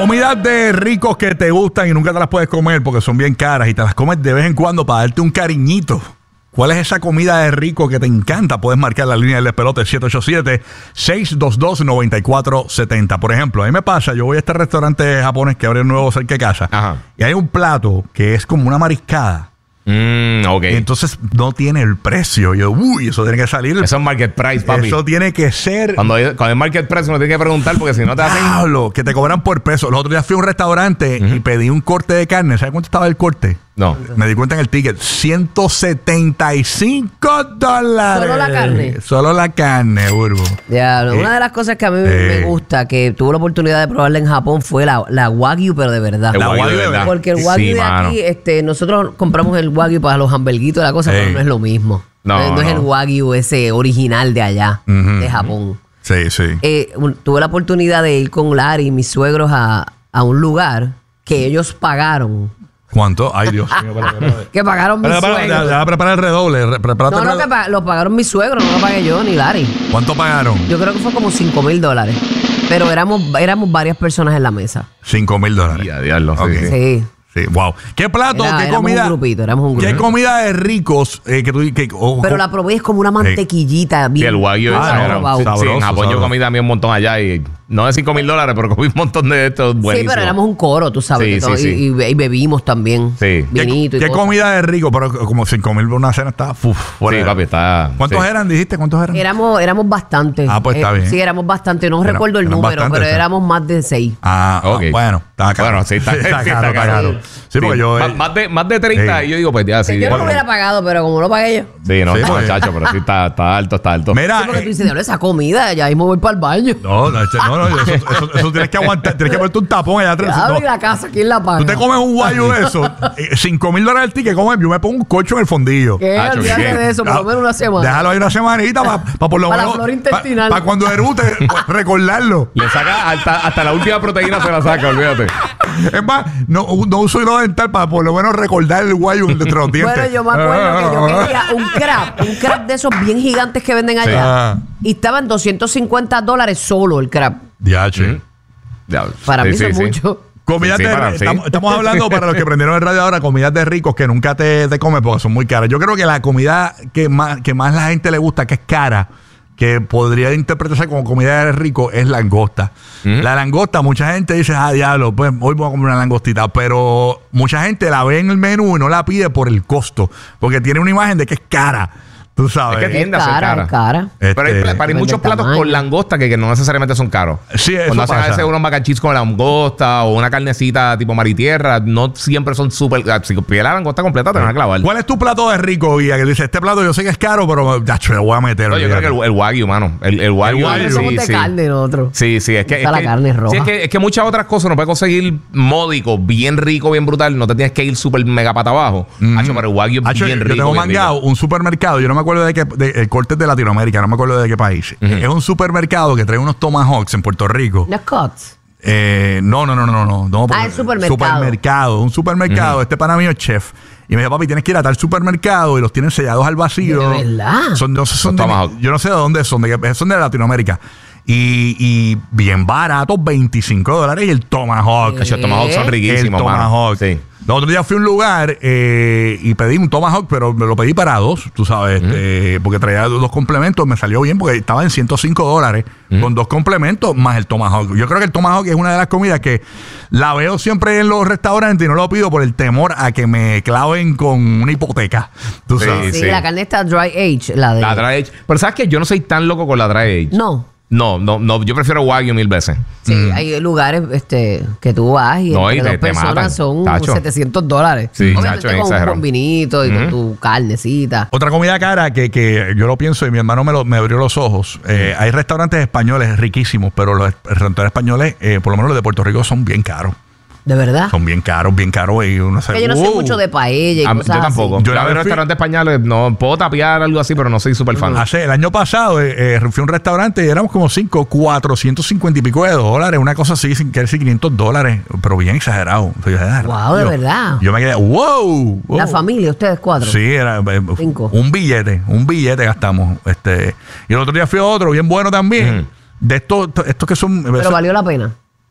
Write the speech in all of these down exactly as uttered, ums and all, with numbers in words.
Comidas de ricos que te gustan y nunca te las puedes comer porque son bien caras y te las comes de vez en cuando para darte un cariñito. ¿Cuál es esa comida de rico que te encanta? Puedes marcar la línea del despelote siete ocho siete, seis dos dos, nueve cuatro siete cero. Por ejemplo, a mí me pasa, yo voy a este restaurante japonés que abre nuevo cerca de casa. Ajá. Y hay un plato que es como una mariscada. Mm, okay. Y entonces no tiene el precio. Yo, uy, eso tiene que salir. Eso es market price, papi. Eso tiene que ser. Cuando, cuando es market price, uno tiene que preguntar porque si no te hacen. Diablo, que te cobran por peso. Los otros días fui a un restaurante uh-huh. y pedí un corte de carne. ¿Sabes cuánto estaba el corte? No. Me di cuenta en el ticket. ciento setenta y cinco dólares. ¿Solo la carne? Solo la carne, Urbo. Diablo. Eh, una de las cosas que a mí eh, me gusta, que tuve la oportunidad de probarla en Japón, fue la, la Wagyu, pero de verdad. La Wagyu de verdad. Porque el Wagyu sí, de mano. aquí, este, nosotros compramos el Wagyu para los hamburguitos y la cosa, eh. pero no es lo mismo. No, no, no es el Wagyu ese original de allá, uh-huh, de Japón. Sí, sí. Eh, tuve la oportunidad de ir con Larry y mis suegros a, a un lugar que ellos pagaron. ¿Cuánto? Ay, Dios mío. Para, para, para. Que pagaron mis para, suegros. Ya, ya prepara el redoble. Re, no, no, redoble. que pa- lo pagaron mis suegros, no lo pagué yo ni Larry. ¿Cuánto pagaron? Yo creo que fue como cinco mil dólares. Pero éramos, éramos varias personas en la mesa. cinco mil dólares. Ya, diablo. Okay. Sí. sí. Sí, wow. ¿Qué plato? Era, ¿Qué éramos comida? Un grupito, éramos un grupito. ¿Qué comida de ricos eh, que tú que, oh, Pero la probé es como una mantequillita. Sí, el Wagyu es ah, no, sí, sabroso, sí, en Japón sabroso. Yo comí también un montón allá y no de cinco mil dólares, pero comí un montón de estos buenísimos. Sí, pero éramos un coro, tú sabes. Sí, todo, sí, y, sí. Y, y bebimos también. Sí. Vinito ¿Qué, y ¿qué comida de rico? Pero como cinco mil por una cena está. Uf, sí, papi, está. ¿Cuántos sí. eran? ¿Dijiste? ¿Cuántos eran? Éramos, éramos bastantes. Ah, pues está eh, bien. Sí, éramos bastantes. No Era, recuerdo el número, pero ¿sí? éramos más de seis. Ah, okay. Bueno, está caro. Bueno, sí, está, sí, está, sí, caro, está caro. caro. Sí, porque sí. yo. Más, más, de, más de treinta, sí. Y yo digo, pues ya, sí. Yo no lo hubiera pagado, pero como lo pagué yo. Sí, no, sí, no, muchacho, pero sí está, está alto, está alto. Mira. Sí, porque tú dices, diablo, esa comida, ya mismo voy para el baño. No, no, no, no eso, eso, eso tienes que aguantar, tienes que ponerte un tapón allá atrás. Abre no. la casa, ¿quién la paga? Tú te comes un guayo de eso, cinco mil dólares el ticket, comes, yo me pongo un colcho en el fondillo. ¿Qué? Hacho, Olvídate ¿qué? de eso, por lo menos una semana. Déjalo ahí una semanita para pa por lo para menos. la flora intestinal. Para pa cuando erute, pues, recordarlo. Le saca hasta, hasta la última proteína se la saca, olvídate. Es más, no, no uso hilo dental para por lo menos recordar el guayo entre los dientes. Bueno, yo me acuerdo que yo quería un crab, un crab de esos bien gigantes que venden allá. Sí. Y estaba en doscientos cincuenta dólares solo el crab. Diache. ¿Mm? Para sí, mí sí, es sí. mucho. Comidas sí, de para, estamos, sí. estamos hablando para los que prendieron el radio ahora, comidas de ricos que nunca te, te comes porque son muy caras. Yo creo que la comida que más, que más la gente le gusta, que es cara, que podría interpretarse como comida de rico, es langosta. ¿Mm? La langosta, mucha gente dice, ah, diablo, pues hoy voy a comer una langostita, pero mucha gente la ve en el menú y no la pide por el costo, porque tiene una imagen de que es cara. Tú sabes. Es que tiende es a ser cara, cara. Es cara. Este, pero hay, para hay muchos platos tamaño. con langosta que, que no necesariamente son caros. Sí, eso Cuando hacen pasa. a veces unos mac and cheese con langosta o una carnecita tipo mar y tierra, no siempre son súper. Si pides la langosta completa, te van a clavar. ¿Cuál es tu plato de rico, Guía? Que dice, este plato yo sé que es caro, pero ya le voy a meter. No, yo creo que el, el wagyu, mano. El, el wagyu. El wagyu. Sí, Somos de sí. carne nosotros. Sí, sí. Es que, es la que, carne roja. sí, es que, es que muchas otras cosas no puedes conseguir módico, bien rico, bien brutal. No te tienes que ir súper mega pata abajo. Mm. Hacho, pero el wagyu es Hacho, bien yo rico. tengo bien mangado rico. un supermercado, yo no me acuerdo de qué, de, el corte de Latinoamérica, no me acuerdo de qué país. Uh-huh. Es un supermercado que trae unos tomahawks en Puerto Rico. Los cuts. Eh, no, no, no, no, no. no Ah, el supermercado. Supermercado, un supermercado. Uh-huh. Este pana mío es chef. Y me dijo, papi, tienes que ir a tal supermercado y los tienen sellados al vacío. ¿De verdad? Son, no, son de, Tomahawk. yo no sé de dónde son, de, son de Latinoamérica. Y, y bien baratos, veinticinco dólares. Y el tomahawk. Hacho, los tomahawks son El riquísimos, mano. tomahawk. Sí. El otro día fui a un lugar eh, y pedí un tomahawk, pero me lo pedí para dos, tú sabes, uh-huh. eh, porque traía dos complementos. Me salió bien porque estaba en ciento cinco dólares uh-huh. con dos complementos más el tomahawk. Yo creo que el tomahawk es una de las comidas que la veo siempre en los restaurantes y no lo pido por el temor a que me claven con una hipoteca. Tú Sí, sabes. Sí, sí. la carne está dry age, la de... La dry age. Pero ¿sabes qué? Yo no soy tan loco con la dry age. No. No, no, no. Yo prefiero wagyu mil veces. Sí, mm. hay lugares este, que tú vas y no, entre y dos te, te personas matan, son tacho. setecientos dólares. Sí, obviamente tacho, con exagerado. un vinito y Mm-hmm. con tu carnecita. Otra comida cara que, que yo lo pienso y mi hermano me, lo, me abrió los ojos. Eh, hay restaurantes españoles riquísimos, pero los restaurantes españoles, eh, por lo menos los de Puerto Rico, son bien caros. ¿De verdad? Son bien caros, bien caros. Y uno se, Que yo no uh, sé mucho de paella y A, cosas yo tampoco. así. Yo Yo la la vez veo fui- restaurantes españoles, no puedo tapear algo así, pero no soy súper fan. Hace el año pasado eh, eh, fui a un restaurante y éramos como cinco, cuatrocientos cincuenta y pico de dólares, una cosa así, sin querer decir quinientos dólares, pero bien exagerado. O sea, yo, ah, Wow, de yo- verdad. Yo me quedé, wow, wow. La familia, ustedes cuatro. Sí, era eh, Cinco. un billete, un billete gastamos. Este, y el otro día fui a otro, bien bueno también. Ujú. De estos, estos que son. Pero valió la pena.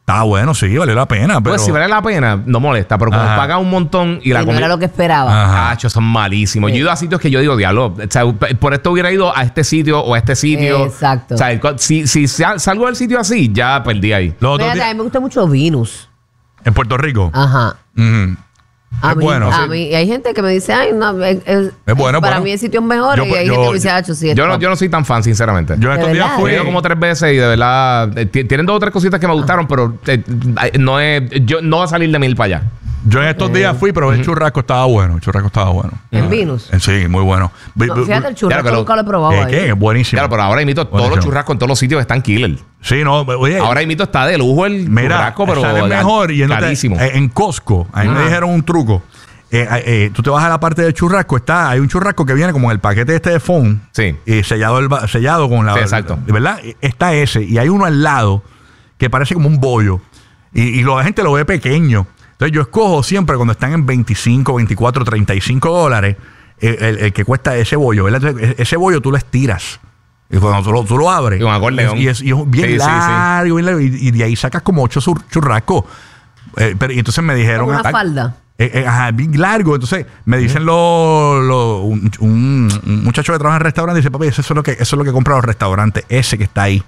Estaba bueno, sí, valió la pena. Pero... Pues si vale la pena, no molesta. Pero cuando pagas un montón y la comida... No era lo que esperaba. Cacho, son malísimos. Sí. Yo he ido a sitios que yo digo, diablo, o sea, por esto hubiera ido a este sitio o a este sitio. Exacto. O sea, si, si salgo del sitio así, ya perdí ahí. Fíjate, a mí me gusta mucho Venus. ¿En Puerto Rico? Ajá. Uh-huh. A es mí, bueno. A Sí. mí, hay gente que me dice, ay, no, es, es, es bueno, para bueno. mí el sitio es mejor. Yo, y hay yo, gente que me dice, ah, sí, yo, no, yo no soy tan fan, sinceramente. Yo estos días fui. He ido como tres veces y de verdad eh, tienen dos o tres cositas que me gustaron, pero eh, no es, yo no va a salir de mil para allá. Yo en estos días fui, pero el churrasco estaba bueno. El churrasco estaba bueno. ¿En Venus? Sí, muy bueno. No, fíjate, el churrasco claro, nunca lo he probado. ¿Qué? ¿Qué? Es buenísimo. Claro, pero ahora imito todos los churrascos en todos los sitios están killer. Sí, no, oye. Ahora imito está de lujo el mira, churrasco, pero sale mejor y carísimo. Eh, en Costco, a mí me dijeron un truco. Eh, eh, tú te vas a la parte del churrasco, está, hay un churrasco que viene como en el paquete este de foam. Sí. Y sellado, el, sellado con la... Sí, exacto. ¿Verdad? Está ese. Y hay uno al lado que parece como un bollo. Y, y la gente lo ve pequeño. Entonces yo escojo siempre cuando están en veinticinco, veinticuatro, treinta y cinco dólares el, el, el que cuesta ese bollo, ¿verdad? Entonces, ese bollo tú lo estiras. Y cuando tú lo, tú lo abres. Y un acordeón. Y es, y es bien, sí, largo, sí, sí. bien largo. Y, y de ahí sacas como ocho churrascos. Eh, pero, y entonces me dijeron... Como una ah, falda. Eh, eh, ajá, bien largo. Entonces me dicen lo, lo, un, un, un muchacho que trabaja en el restaurante, dice, papi, eso es lo que, eso es lo que compran los restaurantes, ese que está ahí.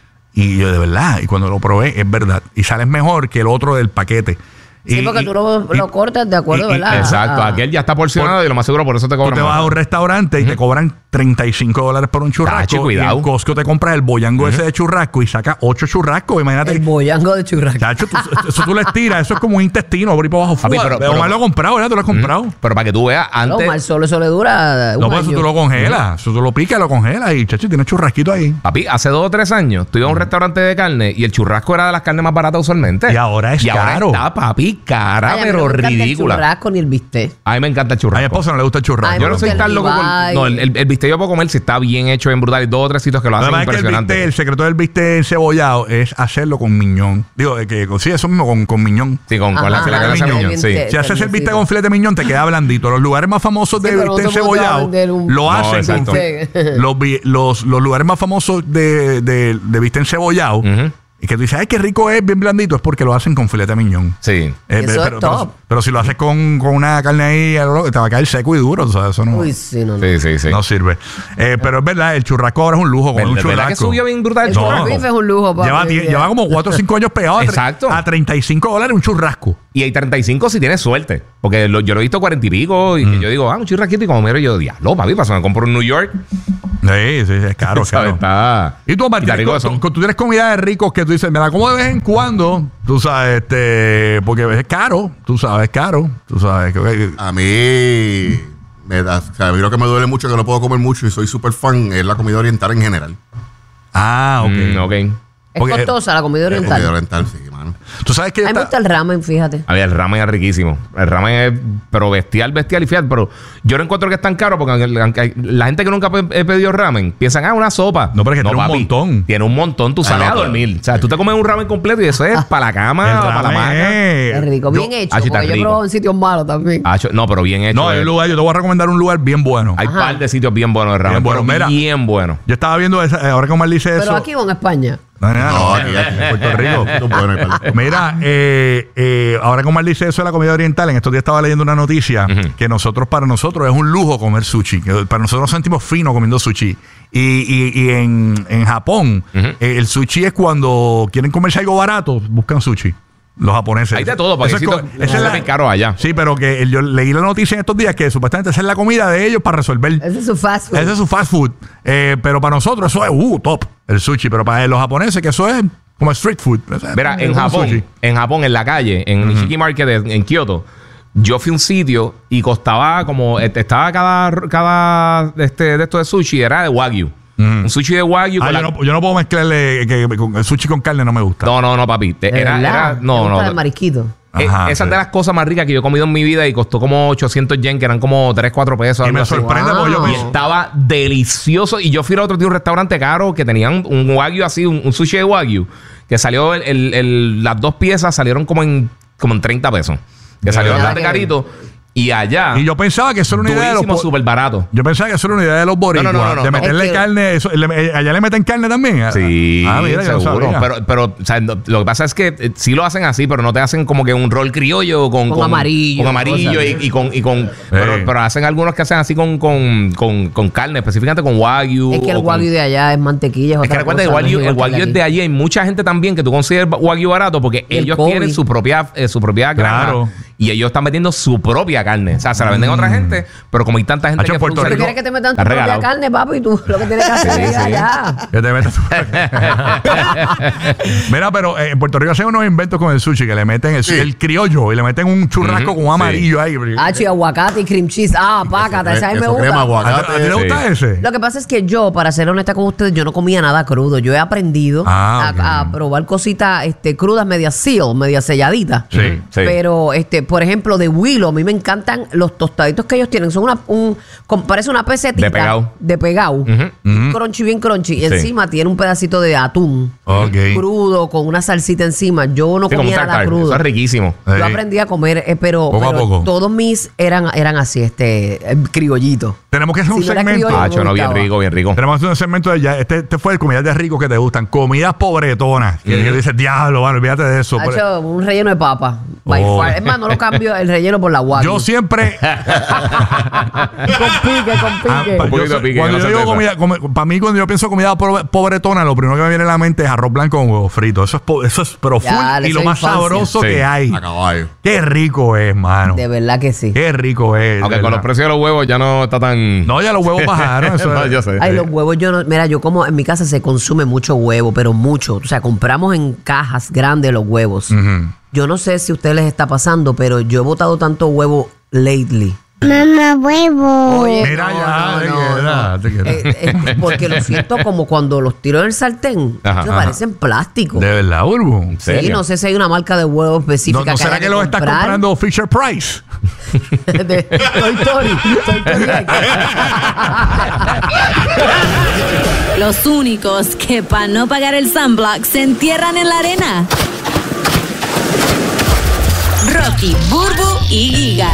Y yo, de verdad, y cuando lo probé, es verdad. Y sales mejor que el otro del paquete. Sí, y, porque y, tú lo, y, lo cortas de acuerdo, y, ¿verdad? Exacto, Ah. aquel ya está porcionado por, y lo más seguro por eso te cobran. Tú te vas más. a un restaurante y uh-huh. te cobran treinta y cinco dólares por un churrasco. Tacho, cuidado. Y en Costco te compras el boyango uh-huh. ese de churrasco y sacas ocho churrascos. Imagínate. El boyango de churrasco. Chacho, tú, eso tú le estiras, eso es como un intestino por ahí para abajo. Papi, pero, pero, Omar lo ha comprado, ¿verdad? Tú lo has comprado. Uh-huh. Pero para que tú veas, antes. No, mal solo eso le dura. Un no, pues eso tú lo congelas. Uh-huh. Eso tú lo picas, lo congelas y, chacho, tienes churrasquito ahí. Papi, hace dos o tres años tú ibas a un restaurante de carne y el churrasco era de las carnes más baratas usualmente. Y ahora es y ahora caro. está, papi, cara, Ay, pero ridícula. El churrasco ni el bistec. A mí me encanta el churrasco. A mi esposa no le gusta el churrasco. Ay, yo no soy tan loco por... No, el, el, el bistec yo puedo comer si está bien hecho, bien brutal. Y dos o tres sitios que lo hacen impresionante. El, el secreto del bistec encebollado es hacerlo con miñón. Digo, que sí, eso mismo con, con miñón. Sí, con, Ajá, con la filete de miñón. Sí. Si haces el bistec con filete de miñón, te queda blandito. Los lugares más famosos de sí, bistec encebollado un... lo hacen no, con los, los, los lugares más famosos de, de, de bistec encebollado. Uh-huh. Y que tú dices, ay, qué rico es, bien blandito, es porque lo hacen con filete de miñón. Sí. Eh, eso pero, es top. Pero, pero si lo haces con, con una carne ahí, te va a caer seco y duro. O sea, eso no, Uy, sí, no, no. Sí, sí, sí. no sirve. Eh, pero es verdad, el churrasco ahora es un lujo. Comer un churrasco. ¿Verdad que subió bien brutal el El churrasco? churrasco es un lujo, papi. Lleva, tie- lleva como cuatro o cinco años pegado a, tre- Exacto. a treinta y cinco dólares un churrasco. Y hay treinta y cinco si tienes suerte. Porque lo, yo lo he visto cuarenta y pico. Y mm. yo digo, ah, un churrasquito. Y como miro, yo, diablo, papi, pasó, me compro en New York. Sí, sí, es caro, es caro. Está... Y tú, Martín, y tú, tú, tú tienes comida de ricos que tú dices, me la como de vez en cuando, tú sabes, este, porque es caro, tú sabes, es caro, tú sabes. Que, a mí, me da, o sea, a mí lo que me duele mucho, que no puedo comer mucho y soy súper fan, es la comida oriental en general. Ah, ok. Mm, ok. Es Porque, costosa la comida oriental. La comida oriental, sí, mano. Tú sabes que A mí me esta- gusta el ramen, fíjate. A ver, el ramen es riquísimo. El ramen es, pero bestial, bestial y fíjate. Pero yo no encuentro que es tan caro porque aunque- aunque la gente que nunca he pedido ramen piensan, ah, una sopa. No, pero es que tiene un montón. Tiene un montón. Tú Ah, sales no, a claro. dormir. O sea, tú te comes un ramen completo y eso es para la cama el o para la ramen maca. es- Es rico, bien yo- hecho. Ah, sí, está Porque yo he rico. probado en sitios malos también. Ah, no, pero bien hecho. No, hay es. un lugar, yo te voy a recomendar un lugar bien bueno. Hay Ajá. par de sitios bien buenos de ramen. Bien bueno, pero mira. bien bueno. Yo estaba viendo, esa, eh, ahora que Omar dice eso. Pero aquí o en España. No, no, no, No, en aquí, aquí. Puerto Rico. Esto es bueno, perdón. Mira, eh, eh, ahora como él dice eso de la comida oriental, en estos días estaba leyendo una noticia Ujú. que nosotros, para nosotros, es un lujo comer sushi. Que para nosotros nos sentimos finos comiendo sushi. Y, y, y en, en Japón, Ujú. eh, el sushi es cuando quieren comerse algo barato, buscan sushi. Los japoneses. Hay de todo, porque Eso es sí, co- to- esa es es la- bien caro allá. Sí, pero que el- yo leí la noticia en estos días que supuestamente esa es la comida de ellos para resolver. Ese es su fast food. Ese es su fast food. Eh, pero para nosotros eso es uh, top, el sushi. Pero para los japoneses, que eso es como street food. Mira, en Como Japón, sushi. en Japón, en la calle, en Nishiki Market, en, en Kioto, yo fui a un sitio y costaba como, este, estaba cada, cada este, de estos de sushi, era de Wagyu. Mm. Un sushi de Wagyu. Ah, con yo, la- no, yo no puedo mezclarle que, que- con el sushi con carne, no me gusta. No, no, no, papi. Te- ¿De Era, verdad? era, ¿Te no, gusta no. el marisquito? Eh, Ajá, esa es sí. de las cosas más ricas que yo he comido en mi vida y costó como ochocientos yen, que eran como tres, cuatro pesos. Y algo me así. sorprende Wow. porque yo Y me- estaba delicioso. Y yo fui a otro tío, un restaurante caro que tenían un Wagyu así, un, un sushi de Wagyu, que salió el, el- el- las dos piezas salieron como en, como en treinta pesos. Que De salió verdad. bastante carito. Y allá. Y yo pensaba que eso era una idea de los. Súper barato. Yo pensaba que eso era una idea de los boricuas. No, no, no, no, de no. meterle Es que- carne. Eso, le- allá le meten carne también. Sí, Ah, mira, yo no seguro. sabía. Pero, pero o sea, no- lo que pasa es que eh, sí lo hacen así, pero no te hacen como que un rol criollo con, Con amarillo, Con amarillo cosas. y, y con. Y con pero, pero hacen algunos que hacen así con, con, con, con carne, específicamente con wagyu. Es que el o con- wagyu de allá es mantequilla. Es que recuerda que el wagyu, el wagyu es de allí. Hay mucha gente también que tú consideras wagyu barato porque Y el ellos Kobe. tienen su propia, eh, su propia granja Claro. y ellos están vendiendo su propia carne. O sea, se la venden a otra gente, pero como hay tanta gente Hacho, que en Puerto ¿Tú Rico- quieres que te metan tu Está propia regalado. carne, papi? Y tú lo que tienes que hacer Sí, es sí. allá. Que te metas. Mira, pero eh, en Puerto Rico hacen unos inventos con el sushi que le meten el, Sí. el criollo y le meten un churrasco Ujú, con un amarillo ahí. Hacho y aguacate y cream cheese. Ah, pácata, esa a mí me Eso, crema, gusta. ¿A, a ti te aguacate. gusta Sí. ese? Lo que pasa es que yo, para ser honesta con ustedes, yo no comía nada crudo. Yo he aprendido Ah, a, ok. a probar cositas este, crudas, medias seal, medias selladitas. Sí. Sí. Pero, este, por ejemplo, de Willow, a mí me encantan los tostaditos que ellos tienen. Son una, un, con- parece una pesetita. De pegao. De pegao. Ujú. Crunchy, bien crunchy. Y Sí. encima tiene un pedacito de atún. Ok. Crudo, con una salsita encima. Yo no Sí, como un comía nada tartar. crudo. Eso es riquísimo. Yo Sí. aprendí a comer, eh, pero, Poco a pero poco. todos mis eran, eran así, este, eh, criollitos. Tenemos que hacer un Si no era segmento. criollo, Ah, no, bien gustaba. rico, bien rico. Tenemos que hacer un segmento de ya. Este, este fue de comidas de ricos que te gustan. Comidas pobretonas. Que, que dices, diablo, bueno, olvídate de eso. Ha Pero- hecho un relleno de papa. By Oh. far. Es más, no lo cambio el relleno por la guagua. Yo siempre. Con pique, con Ah, pique. pa- Un yo poquito sé- de pique, cuando no yo digo certeza. comida, para mí cuando yo pienso comida pobre- pobretona, lo primero que me viene a la mente es arroz blanco con huevo frito. Eso es, po- eso es pero full Ya, y eso lo es más infancia. sabroso Sí. que hay. A caballo. Qué rico es, mano. De verdad que sí. Qué rico es. Aunque de con verdad. los precios de los huevos ya no está tan. No, ya los huevos bajaron. Eso No, es- yo sé. Ay, los huevos yo no... Mira, yo como en mi casa se consume mucho huevo, pero mucho. O sea, compramos en cajas grandes los huevos. Ujú. Yo no sé si a ustedes les está pasando, pero yo he botado tanto huevo lately. Mamá huevo. Oye, Mira ya, te queda, te queda. Eh, eh, porque lo siento como cuando los tiro en el sartén. Ajá, Ellos ajá. parecen plástico. De verdad, Urbu. ¿En Sí, serio? no sé si hay una marca de huevo ¿No, específica. no será haya que los estás comprar. comprando Fisher Price? De Toy Story. Toy Story X. Los únicos que para no pagar el sunblock se entierran en la arena. Rocky, Burbu y Giga.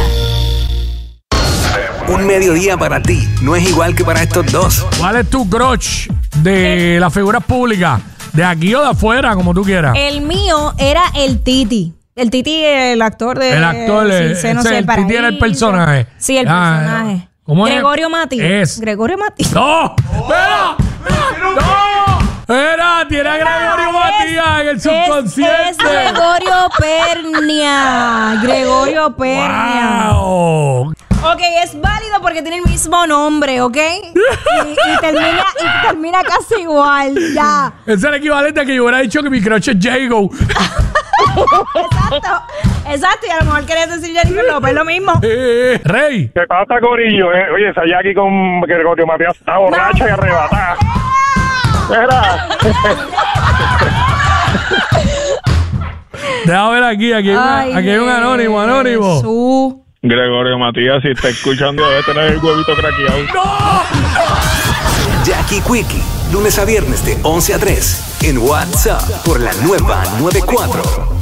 Un mediodía para ti no es igual que para estos dos. ¿Cuál es tu crush de las figuras públicas? ¿De aquí o de afuera, como tú quieras? El mío era el Titi. El Titi, el actor de... El actor, sí, eh, sé, no ese, sé, el Titi era el Paraíso. personaje. Sí, el Ah, personaje. ¿cómo es? Gregorio Mati. Es. Gregorio Mati. ¡No! ¡Espera! ¡No! ¡Era! Tiene a Gregorio Matías en el Es, subconsciente. es Gregorio Pernia. Gregorio Pernia. ¡Wow! Ok, es válido porque tiene el mismo nombre, ¿ok? Y, y termina, y termina casi igual, ya. Es el equivalente a que yo hubiera dicho que mi crush es Jago. Exacto. Exacto, y a lo mejor querías decir Jennifer López, lo mismo. Eh, Rey. ¿Qué pasa, Corillo? Eh, oye, esa Jackie con Gregorio Matías está borracha y arrebatada. Mira. Déjame ver aquí, aquí hay, una- Ay, aquí hay un anónimo, anónimo. Jesús. Gregorio Matías, si está escuchando, debe tener el huevito craqueado. Jackie Quickie, lunes a viernes de once a tres en WhatsApp por la nueva noventa y cuatro.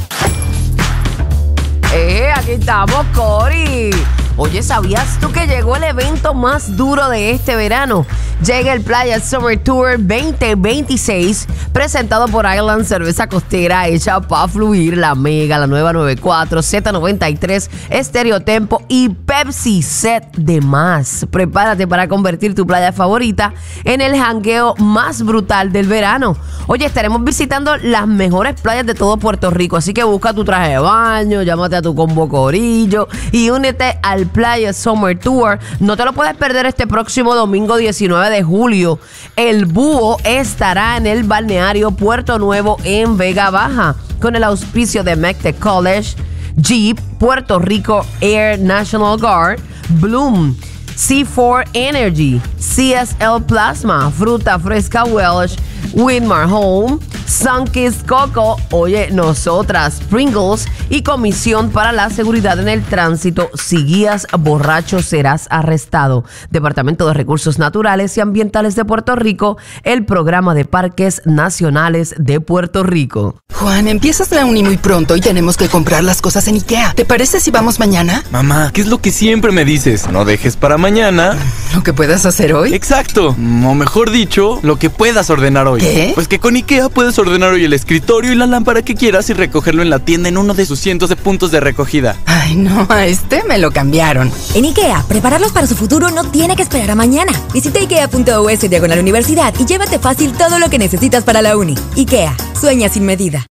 Eh, aquí estamos, Cori. Oye, ¿sabías tú que llegó el evento más duro de este verano? Llega el Playa Summer Tour veinte veintiséis, presentado por Island Cerveza Costera, hecha para fluir, la Mega, la nueva noventa y cuatro, Z noventa y tres, Estéreo Tempo y Pepsi Set de más. Prepárate para convertir tu playa favorita en el jangueo más brutal del verano. Oye, estaremos visitando las mejores playas de todo Puerto Rico, así que busca tu traje de baño, llámate a tu combo corillo y únete al Playa Summer Tour. No te lo puedes perder este próximo domingo diecinueve de julio. El Búho estará en el balneario Puerto Nuevo en Vega Baja con el auspicio de MECTE College, Jeep, Puerto Rico Air National Guard, Bloom, C cuatro Energy, C S L Plasma, Fruta Fresca Welsh, Winmar Home, Sunkist Coco, oye, nosotras, Pringles y Comisión para la Seguridad en el Tránsito. Si guías borracho serás arrestado. Departamento de Recursos Naturales y Ambientales de Puerto Rico, el Programa de Parques Nacionales de Puerto Rico. Juan, empiezas la uni muy pronto y tenemos que comprar las cosas en IKEA. ¿Te parece si vamos mañana? Mamá, ¿qué es lo que siempre me dices? No dejes para mañana ¿lo que puedas hacer hoy? Exacto, o mejor dicho, lo que puedas ordenar hoy. ¿Qué? Pues que con IKEA puedes ordenar hoy el escritorio y la lámpara que quieras y recogerlo en la tienda en uno de sus cientos de puntos de recogida. Ay, no, a este me lo cambiaron. En IKEA, prepararlos para su futuro no tiene que esperar a mañana. Visita ikea.us diagonal universidad y llévate fácil todo lo que necesitas para la uni. IKEA, sueña sin medida.